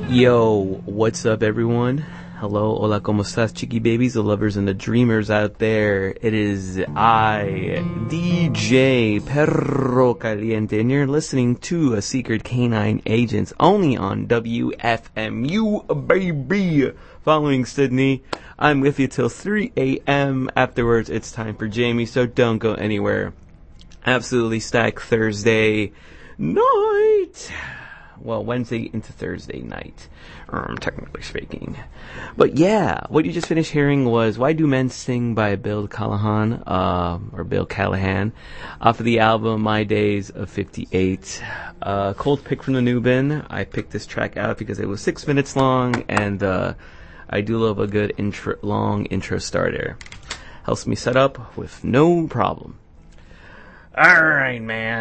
Yo, what's up, everyone? Hello, hola, como estas, chiqui babies, the lovers and the dreamers out there. It is I, DJ Perro Caliente, and you're listening to A Secret Canine Agents, only on WFMU, baby. Following Sydney, I'm with you till 3 a.m. Afterwards, it's time for Jamie, so don't go anywhere. Absolutely stacked Thursday night. Well, Wednesday into Thursday night, technically speaking. But yeah, what you just finished hearing was Why Do Men Sing by Bill Callahan, or Bill Callahan, off of the album My Days of 58. Cold pick from the new bin. I picked this track out because it was 6 minutes long, and I do love a good long intro starter. Helps me set up with no problem. Alright, man.